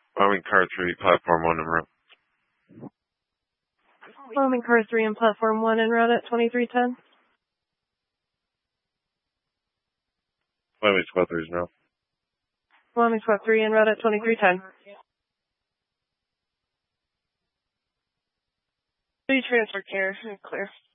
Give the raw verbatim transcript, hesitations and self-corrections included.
Wyoming car three, platform one, and route. Wyoming car three and platform one en route at twenty-three ten. Wyoming squad three is now. Wyoming squad three en route at twenty-three ten. Three transfer care, clear.